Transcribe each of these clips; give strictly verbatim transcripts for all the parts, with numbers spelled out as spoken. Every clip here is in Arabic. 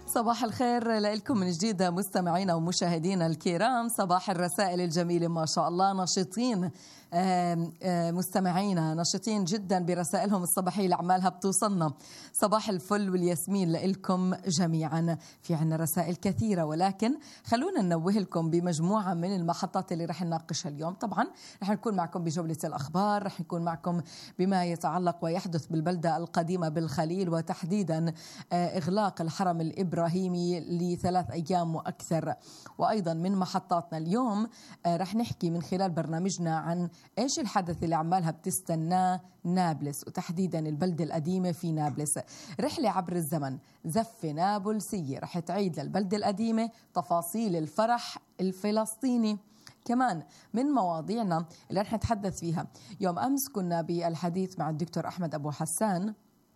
صباح الخير لكم من جديد مستمعينا ومشاهدينا الكرام. صباح الرسائل الجميلة ما شاء الله، نشيطين مستمعينا، نشيطين جدا برسائلهم الصباحية اللي عمالها بتوصلنا. صباح الفل والياسمين لكم جميعا. في عنا رسائل كثيرة، ولكن خلونا ننوه لكم بمجموعة من المحطات اللي رح نناقشها اليوم. طبعا رح نكون معكم بجولة الأخبار، رح نكون معكم بما يتعلق ويحدث بالبلدة القديمة بالخليل، وتحديدا إغلاق الحرم الإبراهيمي لثلاث أيام وأكثر. وأيضا من محطاتنا اليوم رح نحكي من خلال برنامجنا عن إيش الحدث اللي عمالها بتستناه نابلس، وتحديدا البلدة القديمة في نابلس. رحلة عبر الزمن، زفة نابلسية رح تعيد للبلدة القديمة تفاصيل الفرح الفلسطيني. كمان من مواضيعنا اللي رح نتحدث فيها يوم أمس كنا بالحديث مع الدكتور أحمد أبو حسان،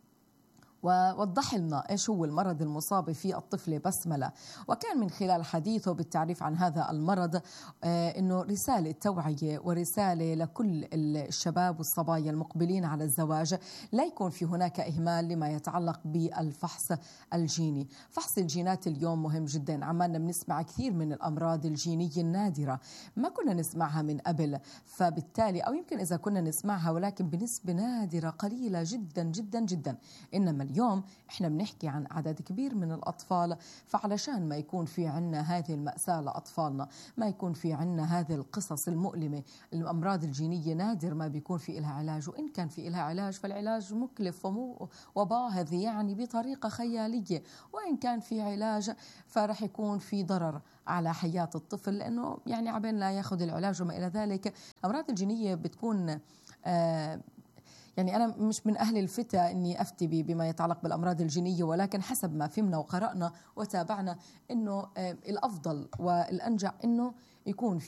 ووضح لنا إيش هو المرض المصاب فيه الطفلة بسملة، وكان من خلال حديثه بالتعريف عن هذا المرض آه إنه رسالة توعية ورسالة لكل الشباب والصبايا المقبلين على الزواج، لا يكون في هناك إهمال لما يتعلق بالفحص الجيني. فحص الجينات اليوم مهم جدا، عمالنا بنسمع كثير من الأمراض الجينية النادرة ما كنا نسمعها من قبل، فبالتالي أو يمكن إذا كنا نسمعها ولكن بنسبة نادرة قليلة جدا جدا جدا. إنما اليوم احنا بنحكي عن عدد كبير من الأطفال، فعلشان ما يكون في عنا هذه المأساة لأطفالنا، ما يكون في عنا هذه القصص المؤلمة، الأمراض الجينية نادر ما بيكون في إلها علاج، وإن كان في إلها علاج فالعلاج مكلف وباهظ يعني بطريقة خيالية، وإن كان في علاج فرح يكون في ضرر على حياة الطفل، لأنه يعني عبين لا يأخذ العلاج وما إلى ذلك. الأمراض الجينية بتكون آه يعني أنا مش من أهل الفتى أني أفتي بما يتعلق بالأمراض الجينية، ولكن حسب ما فهمنا وقرأنا وتابعنا أنه الأفضل والأنجع أنه يكون في